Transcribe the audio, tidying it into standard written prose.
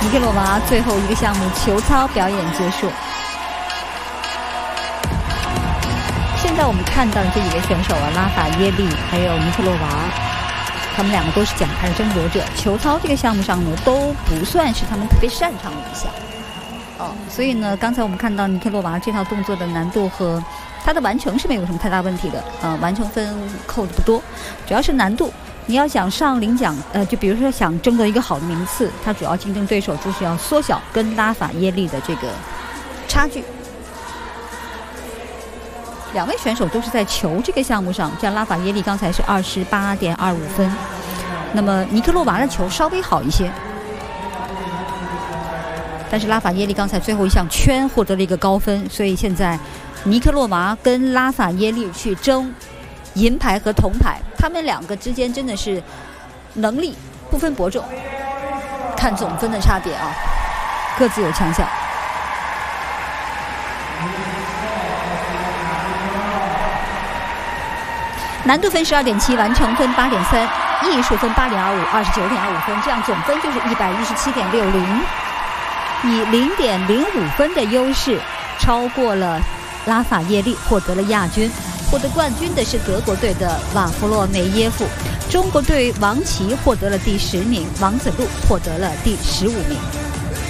尼克洛娃最后一个项目球操表演结束。现在我们看到的这几位选手啊，拉法耶利还有尼克洛娃，他们两个都是奖牌的争夺者。球操这个项目上呢，都不算是他们特别擅长的一项。所以呢，刚才我们看到尼克洛娃这套动作的难度和它的完成是没有什么太大问题的，完成分扣的不多，主要是难度。你要想上领奖，就比如说想争得一个好的名次，它主要竞争对手就是要缩小跟拉法耶利的这个差距。两位选手都是在球这个项目上，像拉法耶利刚才是28.25分，那么尼克洛娃的球稍微好一些。但是拉法耶利刚才最后一项圈获得了一个高分，所以现在尼克洛娃跟拉法耶利去争银牌和铜牌，他们两个之间真的是能力不分伯仲，看总分的差别啊，各自有强项。难度分12.7，完成分8.3，艺术分8.25，29.25分，这样总分就是117.60。以0.05分的优势超过了拉法耶利，获得了亚军。获得冠军的是德国队的瓦弗洛梅耶夫，中国队王琦获得了第10名，王子路获得了第15名。